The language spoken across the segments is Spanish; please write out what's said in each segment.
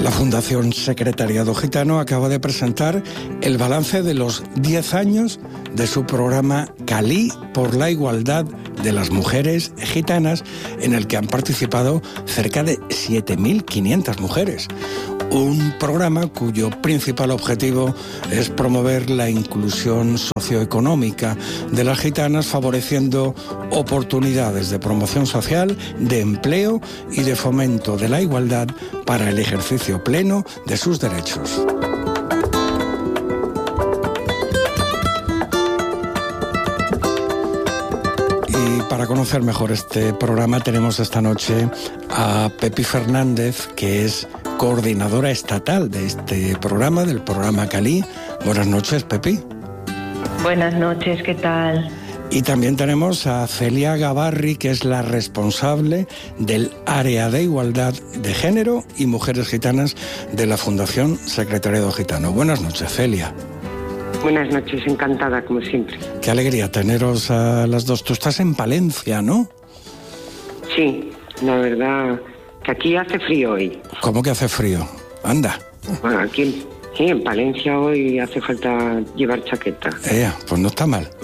La Fundación Secretariado Gitano acaba de presentar el balance de los 10 años de su programa Calí por la igualdad de las mujeres gitanas, en el que han participado cerca de 7.500 mujeres. Un programa cuyo principal objetivo es promover la inclusión socioeconómica de las gitanas, favoreciendo oportunidades de promoción social, de empleo y de fomento de la igualdad para el ejercicio pleno de sus derechos. Y para conocer mejor este programa tenemos esta noche a Pepi Fernández, que es coordinadora estatal de este programa, del programa Calí. Buenas noches, Pepi. Buenas noches, ¿qué tal? Y también tenemos a Celia Gavarri, que es la responsable del área de igualdad de género y mujeres gitanas de la Fundación Secretariado Gitano. Buenas noches, Celia. Buenas noches, encantada como siempre. Qué alegría teneros a las dos. Tú estás en Palencia, ¿no? Sí, la verdad que aquí hace frío hoy. ¿Cómo que hace frío? Anda. Bueno, aquí en Palencia hoy hace falta llevar chaqueta. Pues no está mal.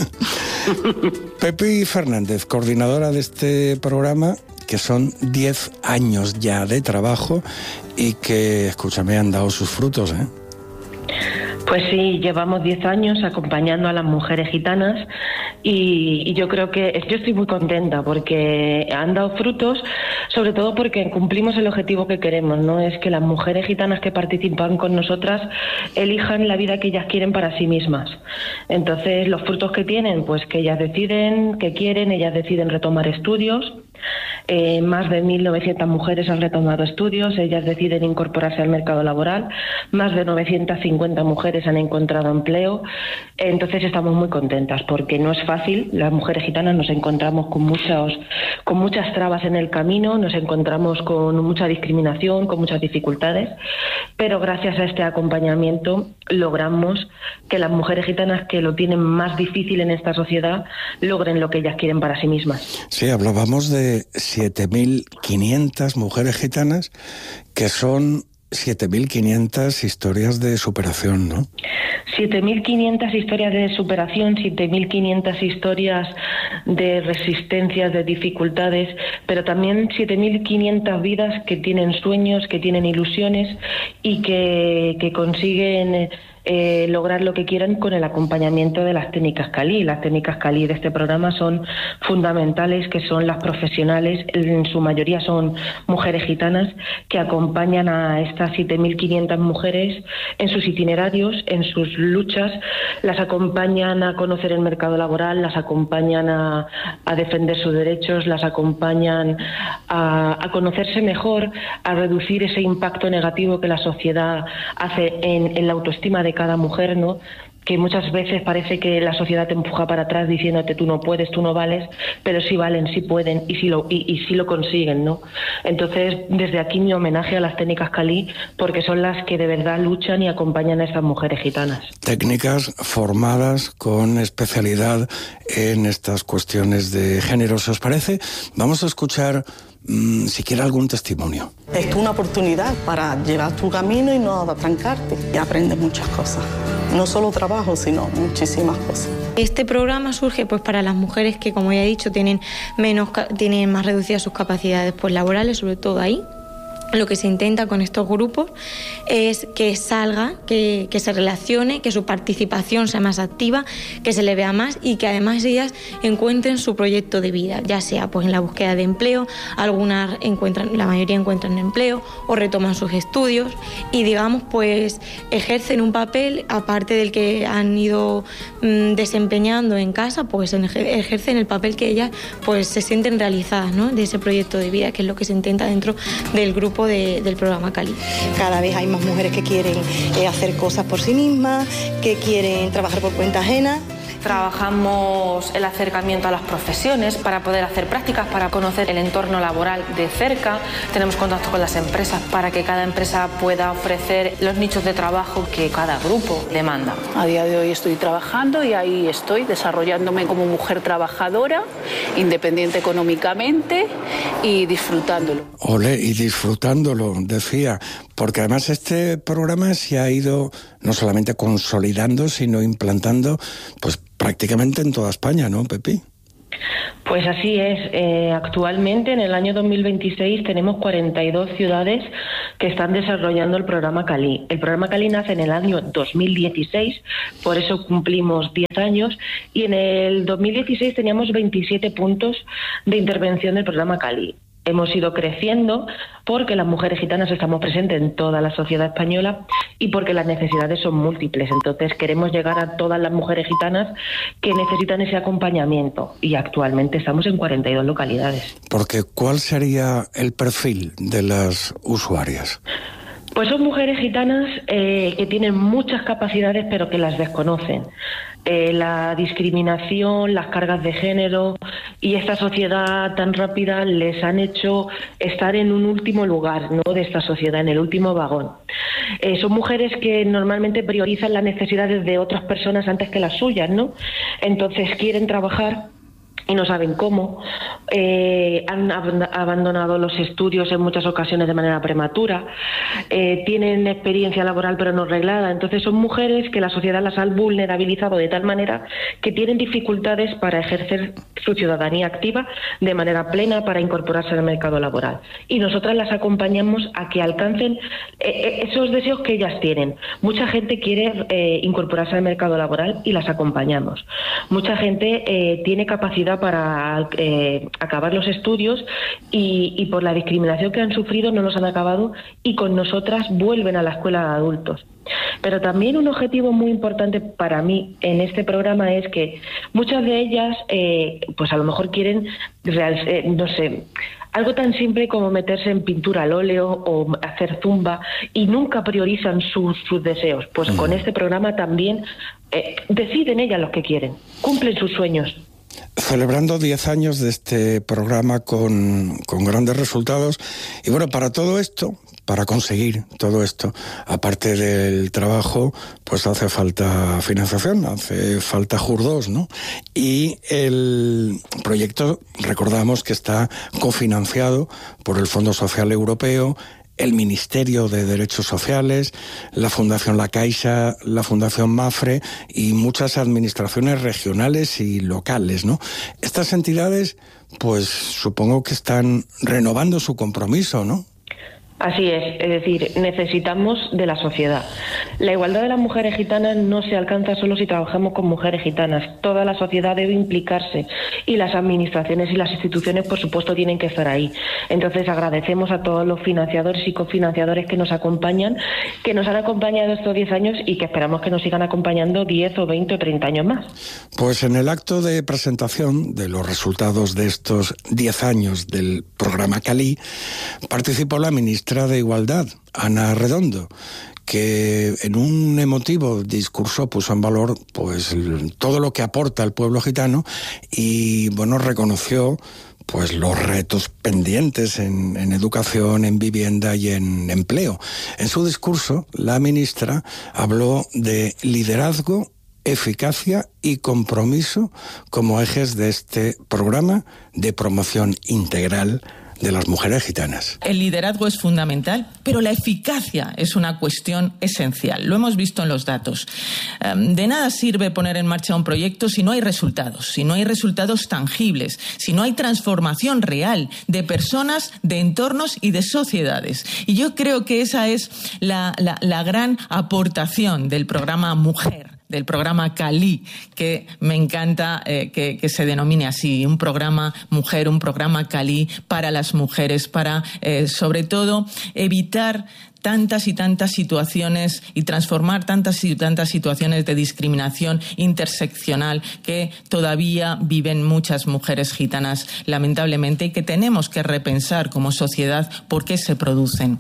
Pepi Fernández, coordinadora de este programa, que son 10 años ya de trabajo y que, escúchame, han dado sus frutos, ¿eh? Pues sí, llevamos 10 años acompañando a las mujeres gitanas y yo creo que yo estoy muy contenta porque han dado frutos, sobre todo porque cumplimos el objetivo que queremos, ¿no? Es que las mujeres gitanas que participan con nosotras elijan la vida que ellas quieren para sí mismas. Entonces, los frutos que tienen, pues que ellas deciden, que quieren, ellas deciden retomar estudios. Más de 1.900 mujeres han retomado estudios, ellas deciden incorporarse al mercado laboral, más de 950 mujeres han encontrado empleo. Entonces estamos muy contentas porque no es fácil. Las mujeres gitanas nos encontramos con muchas trabas en el camino, nos encontramos con mucha discriminación, con muchas dificultades, pero gracias a este acompañamiento logramos que las mujeres gitanas que lo tienen más difícil en esta sociedad logren lo que ellas quieren para sí mismas. Sí, hablábamos de 7.500 mujeres gitanas, que son 7.500 historias de superación, ¿no? 7.500 historias de superación, 7.500 historias de resistencias, de dificultades, pero también 7.500 vidas que tienen sueños, que tienen ilusiones y que consiguen lograr lo que quieran con el acompañamiento de las técnicas Calí. Las técnicas Calí de este programa son fundamentales, que son las profesionales, en su mayoría son mujeres gitanas, que acompañan a estas 7.500 mujeres en sus itinerarios, en sus luchas, las acompañan a conocer el mercado laboral, las acompañan a defender sus derechos, las acompañan a conocerse mejor, a reducir ese impacto negativo que la sociedad hace en la autoestima de cada mujer, ¿no? Que muchas veces parece que la sociedad te empuja para atrás diciéndote tú no puedes, tú no vales, pero sí valen, sí pueden y sí lo consiguen, ¿no? Entonces, desde aquí mi homenaje a las técnicas Calí, porque son las que de verdad luchan y acompañan a estas mujeres gitanas. Técnicas formadas con especialidad en estas cuestiones de género. ¿Si os parece? Vamos a escuchar siquiera algún testimonio. Es una oportunidad para llevar tu camino y no atrancarte y aprender muchas cosas. No solo trabajo, sino muchísimas cosas. Este programa surge pues para las mujeres que, como ya he dicho, tienen más reducidas sus capacidades pues laborales, sobre todo ahí. Lo que se intenta con estos grupos es que salga, que se relacione, que su participación sea más activa, que se le vea más y que además ellas encuentren su proyecto de vida, ya sea pues en la búsqueda de empleo, la mayoría encuentran empleo o retoman sus estudios y digamos pues ejercen un papel aparte del que han ido desempeñando en casa, pues ejercen el papel que ellas pues se sienten realizadas, ¿no? De ese proyecto de vida, que es lo que se intenta dentro del grupo del programa Calí. Cada vez hay más mujeres que quieren hacer cosas por sí mismas, que quieren trabajar por cuenta ajena. Trabajamos el acercamiento a las profesiones para poder hacer prácticas, para conocer el entorno laboral de cerca. Tenemos contacto con las empresas para que cada empresa pueda ofrecer los nichos de trabajo que cada grupo demanda. A día de hoy estoy trabajando y ahí estoy desarrollándome como mujer trabajadora, independiente económicamente y disfrutándolo. Ole, y disfrutándolo, decía. porque además este programa se ha ido no solamente consolidando, sino implantando pues prácticamente en toda España, ¿no, Pepi? Pues así es. Actualmente, en el año 2026, tenemos 42 ciudades que están desarrollando el programa CALI. El programa CALI nace en el año 2016, por eso cumplimos 10 años, y en el 2016 teníamos 27 puntos de intervención del programa CALI. Hemos ido creciendo porque las mujeres gitanas estamos presentes en toda la sociedad española y porque las necesidades son múltiples. Entonces queremos llegar a todas las mujeres gitanas que necesitan ese acompañamiento, y actualmente estamos en 42 localidades. Porque ¿cuál sería el perfil de las usuarias? Pues son mujeres gitanas que tienen muchas capacidades pero que las desconocen. La discriminación, las cargas de género y esta sociedad tan rápida les han hecho estar en un último lugar, ¿no?, de esta sociedad, en el último vagón. Son mujeres que normalmente priorizan las necesidades de otras personas antes que las suyas, ¿no? Entonces quieren trabajar y no saben cómo. Han abandonado los estudios en muchas ocasiones de manera prematura, tienen experiencia laboral pero no reglada. Entonces son mujeres que la sociedad las ha vulnerabilizado de tal manera que tienen dificultades para ejercer su ciudadanía activa de manera plena, para incorporarse al mercado laboral. Y nosotras las acompañamos a que alcancen esos deseos que ellas tienen. Mucha gente quiere incorporarse al mercado laboral y las acompañamos. Mucha gente tiene capacidad para acabar los estudios y por la discriminación que han sufrido no los han acabado, y con nosotras vuelven a la escuela de adultos. Pero también un objetivo muy importante para mí en este programa es que muchas de ellas pues a lo mejor quieren no sé, algo tan simple como meterse en pintura al óleo o hacer zumba, y nunca priorizan sus deseos. Pues con este programa también deciden ellas lo que quieren, cumplen sus sueños. Celebrando 10 años de este programa con grandes resultados. Y bueno, para todo esto, para conseguir todo esto, aparte del trabajo, pues hace falta financiación, hace falta Jur2, ¿no? Y el proyecto, recordamos que está cofinanciado por el Fondo Social Europeo, el Ministerio de Derechos Sociales, la Fundación La Caixa, la Fundación Mafre y muchas administraciones regionales y locales, ¿no? Estas entidades, pues supongo que están renovando su compromiso, ¿no? Así es decir, necesitamos de la sociedad. La igualdad de las mujeres gitanas no se alcanza solo si trabajamos con mujeres gitanas. Toda la sociedad debe implicarse y las administraciones y las instituciones, por supuesto, tienen que estar ahí. Entonces agradecemos a todos los financiadores y cofinanciadores que nos acompañan, que nos han acompañado estos 10 años y que esperamos que nos sigan acompañando 10 o 20 o 30 años más. Pues en el acto de presentación de los resultados de estos 10 años del programa CALI participó la ministra de Igualdad, Ana Redondo, que en un emotivo discurso puso en valor pues todo lo que aporta el pueblo gitano y bueno, reconoció pues los retos pendientes en educación, en vivienda y en empleo. En su discurso, la ministra habló de liderazgo, eficacia y compromiso como ejes de este programa de promoción integral de las mujeres gitanas. El liderazgo es fundamental, pero la eficacia es una cuestión esencial. Lo hemos visto en los datos. De nada sirve poner en marcha un proyecto si no hay resultados tangibles, si no hay transformación real de personas, de entornos y de sociedades. Y yo creo que esa es la gran aportación del programa Mujer, del programa CALI, que me encanta que se denomine así, un programa Mujer, un programa CALI para las mujeres, para sobre todo evitar tantas y tantas situaciones y transformar tantas y tantas situaciones de discriminación interseccional que todavía viven muchas mujeres gitanas, lamentablemente, y que tenemos que repensar como sociedad por qué se producen.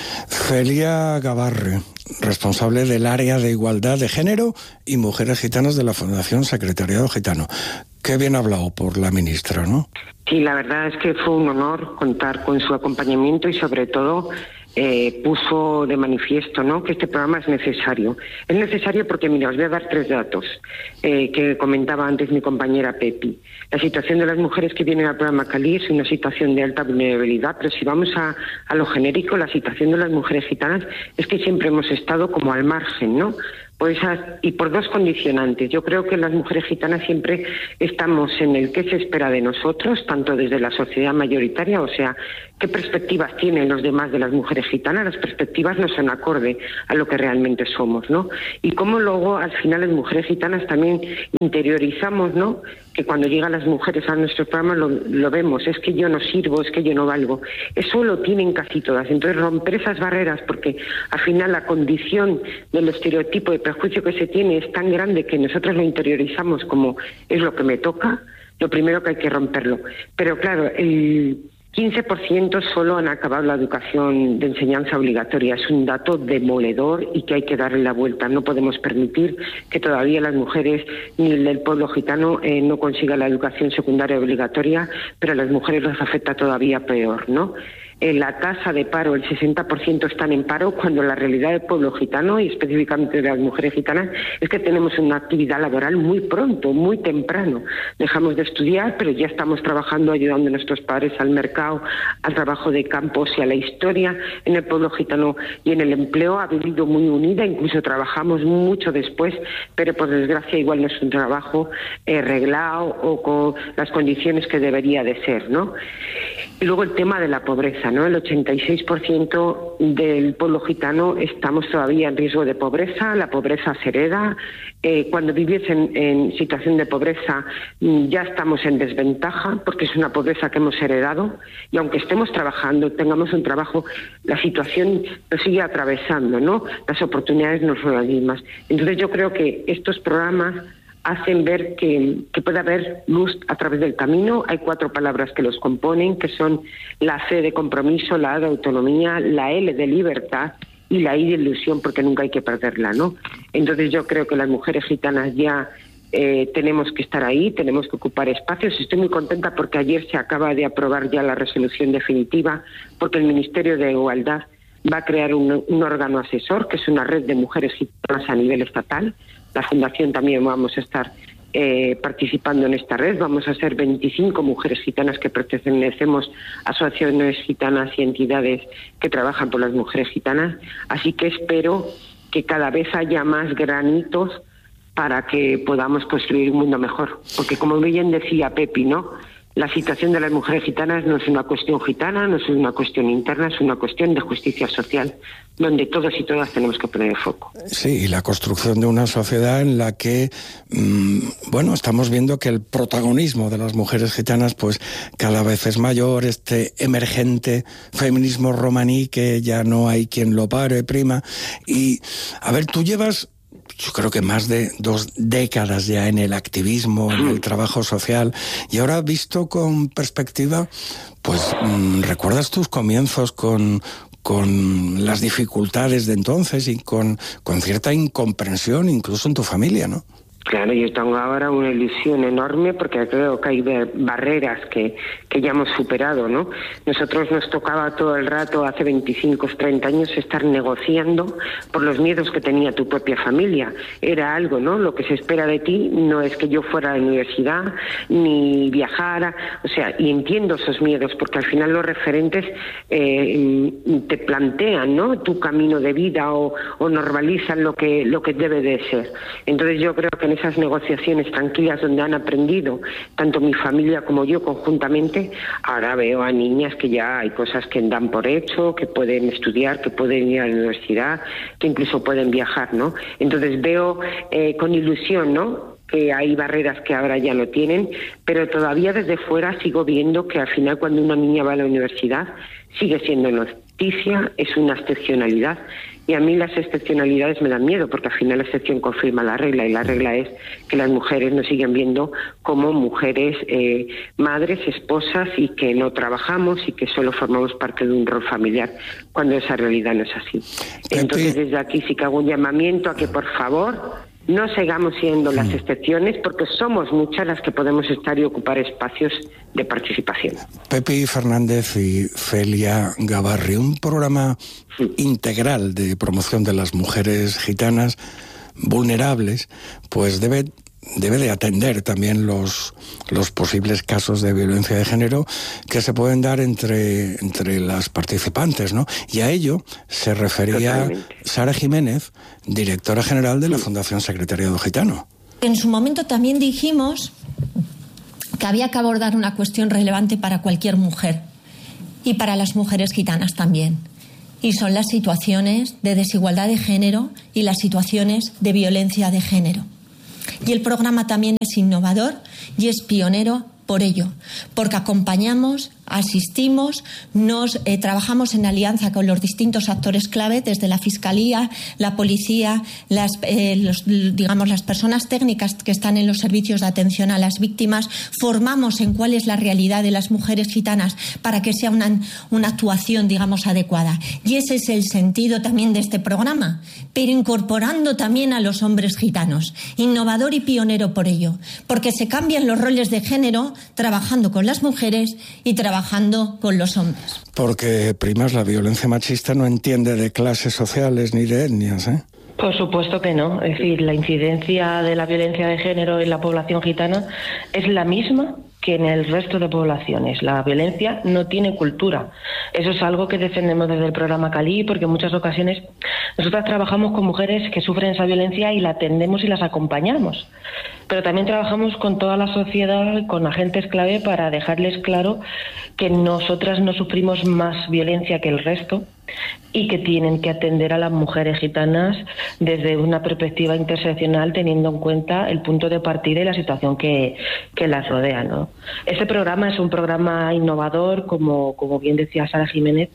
Celia Gabarre, responsable del área de igualdad de género y mujeres gitanas de la Fundación Secretariado Gitano. Qué bien hablado por la ministra, ¿no? Sí, la verdad es que fue un honor contar con su acompañamiento y sobre todo puso de manifiesto, ¿no?, que este programa es necesario. Es necesario porque, mira, os voy a dar 3 datos que comentaba antes mi compañera Pepi. La situación de las mujeres que vienen al programa Calí es una situación de alta vulnerabilidad, pero si vamos a lo genérico, la situación de las mujeres gitanas es que siempre hemos estado como al margen, ¿no? Y por 2 condicionantes. Yo creo que las mujeres gitanas siempre estamos en el qué se espera de nosotros, tanto desde la sociedad mayoritaria, o sea, qué perspectivas tienen los demás de las mujeres gitanas. Las perspectivas no son acorde a lo que realmente somos, ¿no? Y cómo luego, al final, las mujeres gitanas también interiorizamos, ¿no?, que cuando llegan las mujeres a nuestros programas lo vemos, es que yo no sirvo, es que yo no valgo. Eso lo tienen casi todas. Entonces, romper esas barreras, porque al final la condición del estereotipo de prejuicio que se tiene es tan grande que nosotros lo interiorizamos como es lo que me toca, lo primero que hay que romperlo. Pero claro, el 15% solo han acabado la educación de enseñanza obligatoria. Es un dato demoledor y que hay que darle la vuelta. No podemos permitir que todavía las mujeres ni el pueblo gitano no consigan la educación secundaria obligatoria, pero a las mujeres les afecta todavía peor, ¿no? La tasa de paro, el 60% están en paro, cuando la realidad del pueblo gitano y específicamente de las mujeres gitanas es que tenemos una actividad laboral muy pronto, muy temprano. Dejamos de estudiar, pero ya estamos trabajando, ayudando a nuestros padres al mercado, al trabajo de campo, o sea, la historia en el pueblo gitano y en el empleo ha vivido muy unida, incluso trabajamos mucho después, pero por desgracia igual no es un trabajo reglado o con las condiciones que debería de ser, ¿no? Y luego el tema de la pobreza, ¿no? El 86% del pueblo gitano estamos todavía en riesgo de pobreza. La pobreza se hereda. Cuando vives en situación de pobreza ya estamos en desventaja porque es una pobreza que hemos heredado, y aunque estemos trabajando, tengamos un trabajo, la situación nos sigue atravesando, ¿no? Las oportunidades no son las mismas. Entonces yo creo que estos programas hacen ver que puede haber luz a través del camino. Hay 4 palabras que los componen, que son la C de compromiso, la A de autonomía, la L de libertad y la I de ilusión, porque nunca hay que perderla, ¿no? Entonces yo creo que las mujeres gitanas ya tenemos que estar ahí, tenemos que ocupar espacios. Estoy muy contenta porque ayer se acaba de aprobar ya la resolución definitiva, porque el Ministerio de Igualdad va a crear un órgano asesor, que es una red de mujeres gitanas a nivel estatal. La Fundación también vamos a estar participando en esta red. Vamos a ser 25 mujeres gitanas que pertenecemos a asociaciones gitanas y entidades que trabajan por las mujeres gitanas. Así que espero que cada vez haya más granitos para que podamos construir un mundo mejor. Porque como bien decía Pepi, ¿no?, la situación de las mujeres gitanas no es una cuestión gitana, no es una cuestión interna, es una cuestión de justicia social, donde todos y todas tenemos que poner el foco. Sí, y la construcción de una sociedad en la que, estamos viendo que el protagonismo de las mujeres gitanas pues cada vez es mayor, este emergente feminismo romaní que ya no hay quien lo pare, prima. Y, a ver, tú llevas, yo creo que más de 2 décadas ya en el activismo, en el trabajo social, y ahora visto con perspectiva, pues ¿recuerdas tus comienzos con las dificultades de entonces y con cierta incomprensión incluso en tu familia, ¿no? Claro, yo tengo ahora una ilusión enorme porque creo que hay barreras que ya hemos superado, ¿no? Nosotros nos tocaba todo el rato, hace 25 o 30 años, estar negociando por los miedos que tenía tu propia familia. Era algo, ¿no? Lo que se espera de ti no es que yo fuera a la universidad ni viajara, o sea, y entiendo esos miedos porque al final los referentes te plantean, ¿no?, tu camino de vida o normalizan lo que debe de ser. Entonces yo creo que en esas negociaciones tranquilas donde han aprendido tanto mi familia como yo conjuntamente, ahora veo a niñas que ya hay cosas que dan por hecho, que pueden estudiar, que pueden ir a la universidad, que incluso pueden viajar, ¿no? Entonces veo con ilusión, ¿no?, que hay barreras que ahora ya no tienen, pero todavía desde fuera sigo viendo que al final cuando una niña va a la universidad sigue siendo noticia, es una excepcionalidad. Y a mí las excepcionalidades me dan miedo, porque al final la excepción confirma la regla, y la regla es que las mujeres nos siguen viendo como mujeres madres, esposas, y que no trabajamos y que solo formamos parte de un rol familiar, cuando esa realidad no es así. Entonces desde aquí sí que hago un llamamiento a que por favor no sigamos siendo las excepciones, porque somos muchas las que podemos estar y ocupar espacios de participación. Pepi Fernández y Celia Gabarri, un programa integral de promoción de las mujeres gitanas vulnerables, pues debe de atender también los posibles casos de violencia de género que se pueden dar entre las participantes, ¿no? Y a ello se refería Totalmente. Sara Jiménez, directora general de la Fundación Secretariado Gitano. En su momento también dijimos que había que abordar una cuestión relevante para cualquier mujer y para las mujeres gitanas también. Y son las situaciones de desigualdad de género y las situaciones de violencia de género. Y el programa también es innovador y es pionero por ello, porque acompañamos, asistimos, trabajamos en alianza con los distintos actores clave, desde la Fiscalía, la Policía, las personas técnicas que están en los servicios de atención a las víctimas, formamos en cuál es la realidad de las mujeres gitanas para que sea una actuación, adecuada. Y ese es el sentido también de este programa, pero incorporando también a los hombres gitanos, innovador y pionero por ello, porque se cambian los roles de género trabajando con las mujeres y trabajando con los hombres. Porque, primas, la violencia machista no entiende de clases sociales ni de etnias, ¿eh? Por supuesto que no. Es decir, la incidencia de la violencia de género en la población gitana es la misma que en el resto de poblaciones. La violencia no tiene cultura. Eso es algo que defendemos desde el programa Calí, porque en muchas ocasiones nosotras trabajamos con mujeres que sufren esa violencia y la atendemos y las acompañamos. Pero también trabajamos con toda la sociedad, con agentes clave, para dejarles claro que nosotras no sufrimos más violencia que el resto y que tienen que atender a las mujeres gitanas desde una perspectiva interseccional, teniendo en cuenta el punto de partida y la situación que las rodea, ¿no? Este programa es un programa innovador, como bien decía Sara Jiménez,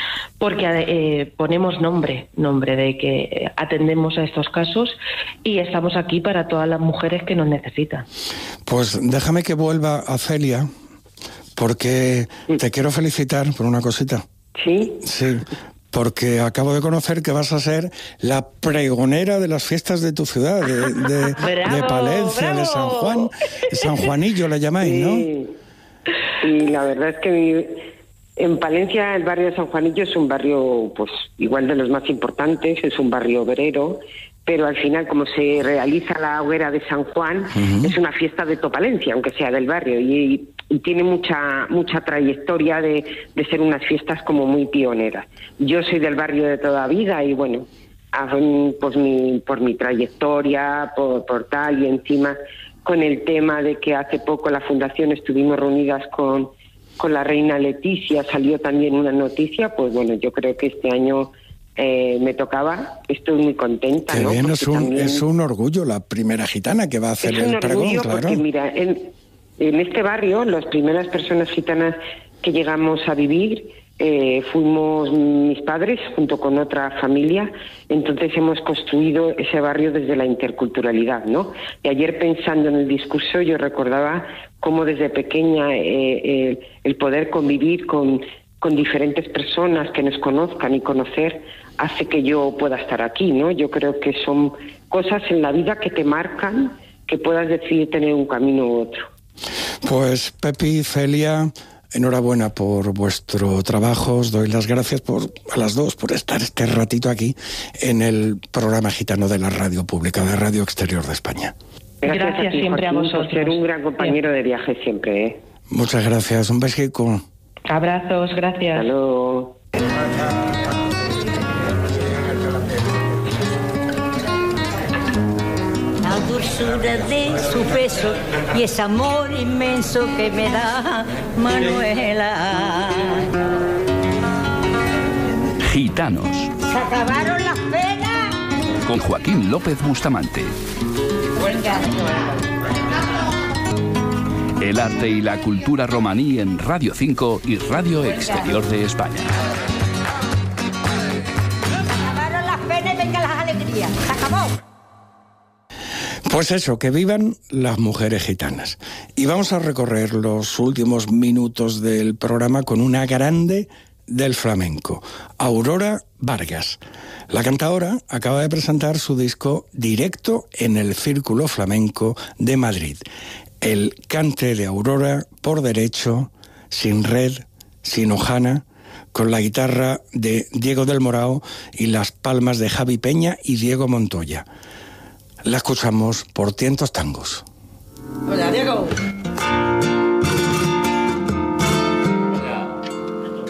porque ponemos nombre de que atendemos a estos casos y estamos aquí para todas las mujeres que nos necesitan. Pues déjame que vuelva a Celia, porque te quiero felicitar por una cosita. ¿Sí? Sí, porque acabo de conocer que vas a ser la pregonera de las fiestas de tu ciudad, de Palencia, bravo. de San Juan. San Juanillo la llamáis, Sí. ¿no? Y la verdad es que en Palencia el barrio de San Juanillo es un barrio pues igual de los más importantes, es un barrio obrero, pero al final, como se realiza la hoguera de San Juan, es una fiesta de toda Palencia, aunque sea del barrio, y tiene mucha trayectoria de ser unas fiestas como muy pioneras. Yo soy del barrio de toda vida y bueno, pues por mi trayectoria, por tal, y encima con el tema de que hace poco la Fundación estuvimos reunidas con la reina Leticia, salió también una noticia, pues bueno, yo creo que este año me tocaba, estoy muy contenta. Qué ¿no? bien, Porque es un orgullo la primera gitana que va a hacer el pregón, claro. Porque mira, en este barrio, las primeras personas gitanas que llegamos a vivir fuimos mis padres junto con otra familia, entonces hemos construido ese barrio desde la interculturalidad, ¿no? Y ayer, pensando en el discurso, yo recordaba cómo desde pequeña el poder convivir con diferentes personas que nos conozcan y conocer hace que yo pueda estar aquí, ¿no? Yo creo que son cosas en la vida que te marcan, que puedas decidir tener un camino u otro. Pues Pepi, Celia, enhorabuena por vuestro trabajo. Os doy las gracias a las dos por estar este ratito aquí en el programa gitano de la Radio Pública, de Radio Exterior de España. Gracias a ti, siempre Joaquín, a vosotros. por ser un gran compañero de viaje siempre, ¿eh? Muchas gracias. Un besico. Abrazos, gracias. Hasta luego. La dulzura de su beso y ese amor inmenso que me da Manuela. Gitanos. Se acabaron las penas. Con Joaquín López Bustamante. El arte y la cultura romaní en Radio 5 y Radio Exterior de España. Se acabaron las penas y venga las alegrías. Se acabó. Pues eso, que vivan las mujeres gitanas. Y vamos a recorrer los últimos minutos del programa con una grande del flamenco, Aurora Vargas. La cantadora acaba de presentar su disco Directo en el Círculo Flamenco de Madrid. El cante de Aurora por derecho, sin red, sin hojana, con la guitarra de Diego del Morao y las palmas de Javi Peña y Diego Montoya. La escuchamos por Tientos Tangos. Hola, Diego.